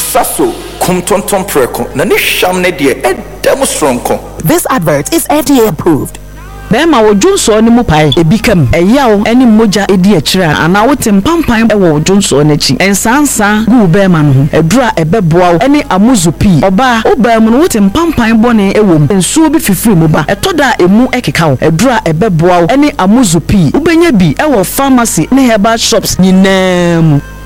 saso kumtonton preko na ne hwam ne de edam stronko. This advert is FDA approved. Bema wo Johnson ni mu pai ebikam eyawo eni moja edi akira ana wote mpampan ewo Johnson n'achi ensansa gu bema no edura ebeboa eni amuzupi oba obam no wote mpampan bone ewom ensuo bi fifiri mu ba etoda emu ekeka edura ebeboa eni amuzupi ubenya bi ewo pharmacy ne herbal shops nyinam.